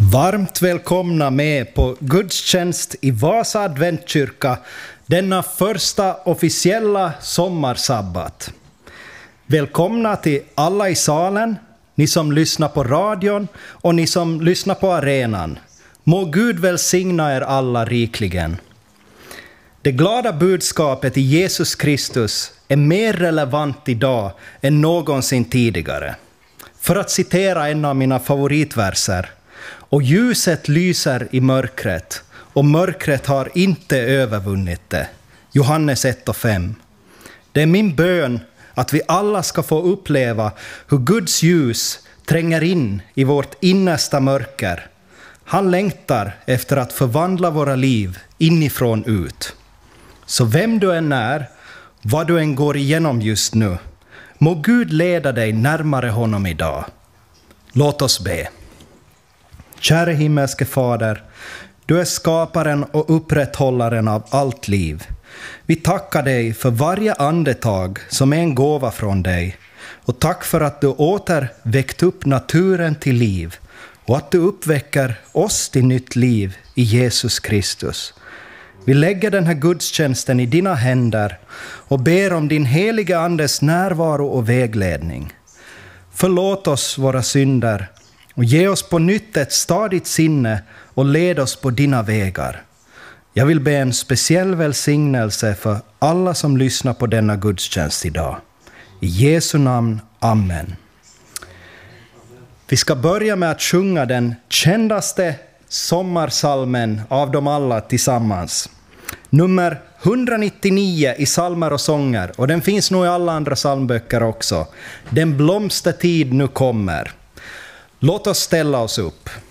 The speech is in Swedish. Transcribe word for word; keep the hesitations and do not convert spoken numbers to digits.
Varmt välkomna med på gudstjänst i Vasa adventkyrka denna första officiella sommarsabbat. Välkomna till alla i salen, ni som lyssnar på radion och ni som lyssnar på arenan. Må Gud välsigna er alla rikligen. Det glada budskapet i Jesus Kristus är mer relevant idag än någonsin tidigare. För att citera en av mina favoritverser: och ljuset lyser i mörkret, och mörkret har inte övervunnit det. Johannes ett och fem. Det är min bön att vi alla ska få uppleva hur Guds ljus tränger in i vårt innersta mörker. Han längtar efter att förvandla våra liv inifrån ut. Så vem du än är, vad du än går igenom just nu, må Gud leda dig närmare honom idag. Låt oss be. Käre himmelske Fader, du är skaparen och upprätthållaren av allt liv. Vi tackar dig för varje andetag som är en gåva från dig. Och tack för att du åter väckt upp naturen till liv och att du uppväcker oss till nytt liv i Jesus Kristus. Vi lägger den här gudstjänsten i dina händer och ber om din heliga andes närvaro och vägledning. Förlåt oss våra synder och ge oss på nytt ett stadigt sinne och led oss på dina vägar. Jag vill be en speciell välsignelse för alla som lyssnar på denna gudstjänst idag. I Jesu namn, amen. Vi ska börja med att sjunga den kändaste sommarsalmen av dem alla tillsammans. Nummer etthundranittionio i psalmer och sånger, och den finns nog i alla andra psalmböcker också. Den blomstertid nu kommer. Låt oss ställa oss upp.